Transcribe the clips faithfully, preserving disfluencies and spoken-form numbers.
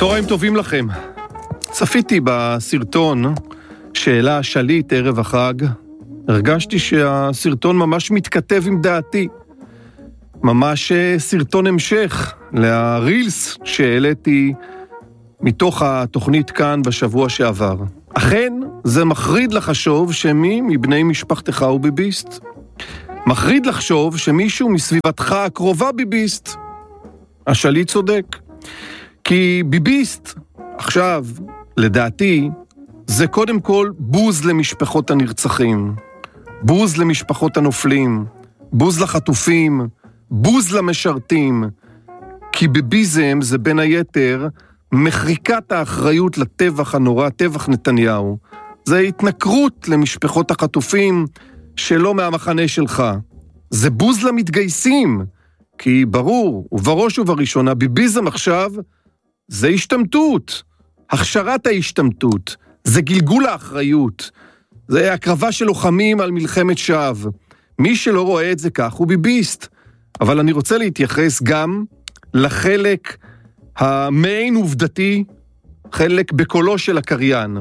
צהריים טובים לכם. צפיתי בסרטון שאלה שליט ערב החג. הרגשתי שהסרטון ממש מתכתב עם דעתי. ממש סרטון המשך להרילס שהעליתי מתוך התוכנית כאן בשבוע שעבר. אכן, זה מחריד לחשוב שמי מבני משפחתך הוא ביביסט. מחריד לחשוב שמישהו מסביבתך הקרובה ביביסט. השליט צודק. כי ביביסט, עכשיו, לדעתי, זה קודם כל בוז למשפחות הנרצחים, בוז למשפחות הנופלים, בוז לחטופים, בוז למשרתים, כי ביביזם זה בין היתר מחריקת האחריות לטבח הנורא, טבח נתניהו. זה התנכרות למשפחות החטופים שלא מהמחנה שלך. זה בוז למתגייסים, כי ברור, ובראש ובראשונה, ביביזם עכשיו זה השתמטות, הכשרת ההשתמטות, זה גלגול האחריות, זה הקרבה של לוחמים על מלחמת שווא. מי שלא רואה את זה כך הוא ביביסט. אבל אני רוצה להתייחס גם לחלק המעין עובדתי, חלק בקולו של הקריין.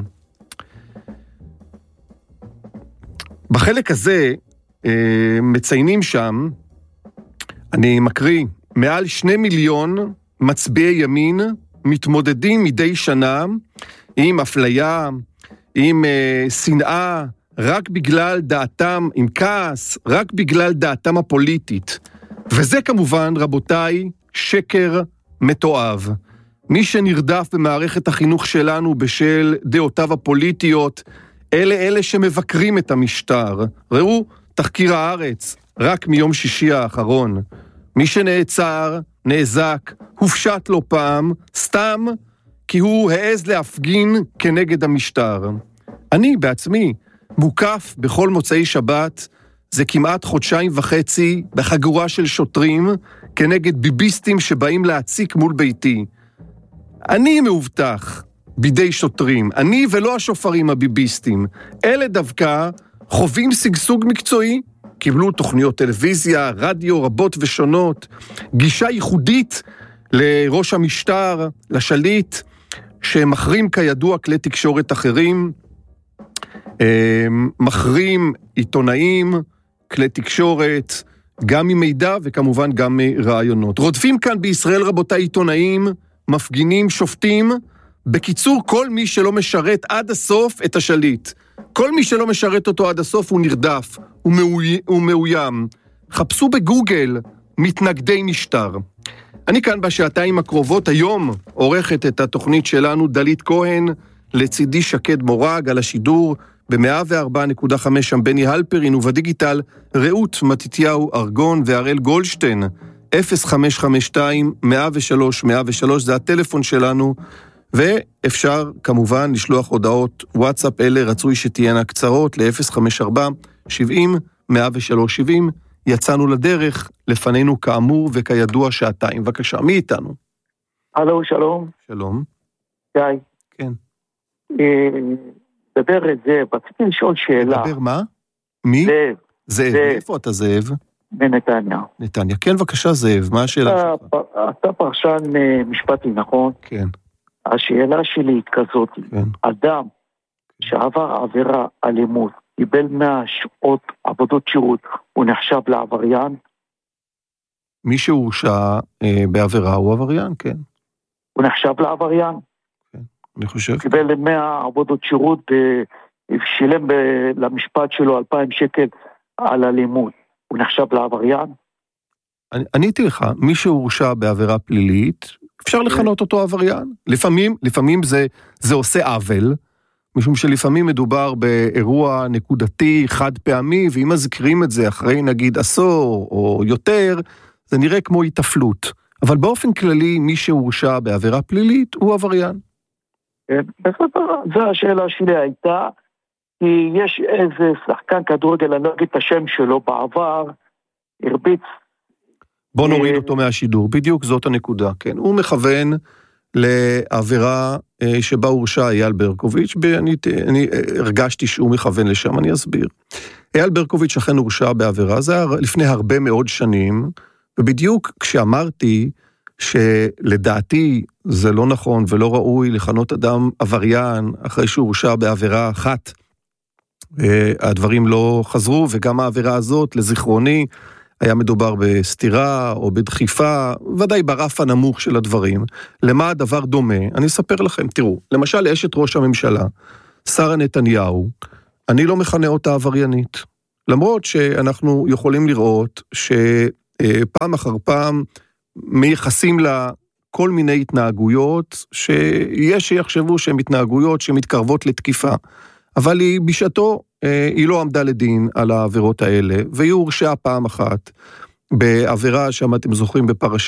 בחלק הזה אה, מציינים שם, אני מקריא, מעל שני מיליון מצביעי ימין מתמודדים מדי שנה עם אפליה, עם אה, שנאה, רק בגלל דעתם, עם כעס, רק בגלל דעתם הפוליטית. וזה כמובן, רבותיי, שקר מתועב. מי שנרדף במערכת החינוך שלנו בשל דעותיו הפוליטיות, אלה אלה שמבקרים את המשטר. ראו, תחקיר הארץ, רק מיום שישי האחרון. מי שנעצר, נעזק, הופשט לו פעם, סתם כי הוא העז להפגין כנגד המשטר. אני בעצמי מוקף בכל מוצאי שבת, זה כמעט חודשיים וחצי בחגורה של שוטרים כנגד ביביסטים שבאים להציק מול ביתי. אני מאובטח בידי שוטרים, אני ולא השופרים הביביסטים. אלה דווקא חווים סגסוג מקצועי, קיבלו תוכניות טלוויזיה, רדיו רבות ושונות, גישה ייחודית לראש המשטר, לשליט, שמחרים כידוע כלי תקשורת אחרים, מחרים עיתונאים, כלי תקשורת, גם ממידע וכמובן גם מרעיונות. רודפים כאן בישראל רבותיי עיתונאים, מפגינים, שופטים, בקיצור כל מי שלא משרת עד הסוף את השליט. כל מי שלא משרת אותו עד הסוף הוא נרדף, הוא, מאוי, הוא מאוים. חפשו בגוגל מתנגדי משטר. אני כאן בשעתיים הקרובות, היום עורכת את התוכנית שלנו דלית כהן, לצידי שקד מורג על השידור, ב-מאה וארבע נקודה חמש שם בני הלפרין, ובדיגיטל רעות מתתיהו ארגון והראל גולדשטיין, אפס חמש חמש שתיים מאה ושלוש מאה ושלוש, זה הטלפון שלנו, ואפשר כמובן לשלוח הודעות וואטסאפ, אלה רצוי שתהיינה קצרות, ל-אפס חמש ארבע שבעים מאה ושלוש שבעים, יצאנו לדרך, לפנינו כאמור וכידוע שעתיים. בבקשה, מי איתנו? הלו, שלום. שלום. גיא. כן. דבר את זה, רציתי לשאול שאלה. דבר מה? מי? זאב. זאב, איפה אתה זאב? בנתניה. נתניה, כן בבקשה זאב, מה השאלה שלך? אתה פרשן משפטי, נכון? כן. השאלה שלי היא כזאת, כן. אדם שעבר עבירה אלימות, קיבל מאה שעות עבודות שירות, הוא נחשב לעבריין? מי שהורשע אה, בעבירה הוא עבריין, כן. הוא נחשב לעבריין? כן, אני חושב. קיבל מאה עבודות שירות, ושילם ב- למשפט שלו אלפיים שקל על אלימות, הוא נחשב לעבריין? אני, עניתי לך, מי שהורשע בעבירה פלילית, אפשר לכנות אותו עבריין. לפעמים, לפעמים זה, זה עושה עוול, משום שלפעמים מדובר באירוע נקודתי, חד פעמי, ואם מזכירים את זה אחרי נגיד עשור או יותר, זה נראה כמו התאפלות. אבל באופן כללי, מי שהורשע בעבירה פלילית הוא עבריין. כן, בסדר, זו השאלה שלי הייתה, כי יש איזה שחקן כדורגל, אני לא אגיד את השם שלו, בעבר, הרביץ. בוא נוריד אותו מהשידור, בדיוק זאת הנקודה, כן. הוא מכוון לעבירה שבה הורשע אייל ברקוביץ', אני, אני הרגשתי שהוא מכוון לשם, אני אסביר. אייל ברקוביץ' אכן הורשע בעבירה, זה היה לפני הרבה מאוד שנים, ובדיוק כשאמרתי שלדעתי זה לא נכון ולא ראוי לכנות אדם עבריין אחרי שהוא הורשע בעבירה אחת. הדברים לא חזרו, וגם העבירה הזאת, לזיכרוני, היה מדובר בסתירה או בדחיפה, ודאי ברף הנמוך של הדברים. למה הדבר דומה? אני אספר לכם, תראו, למשל אשת ראש הממשלה, שרה נתניהו, אני לא מכנה אותה עבריינית. למרות שאנחנו יכולים לראות שפעם אחר פעם מייחסים לה כל מיני התנהגויות, שיש שיחשבו שהן התנהגויות שמתקרבות לתקיפה. אבל היא בשעתו, היא לא עמדה לדין על העבירות האלה, והיא הורשעה פעם אחת בעבירה, שם אתם זוכרים בפרשת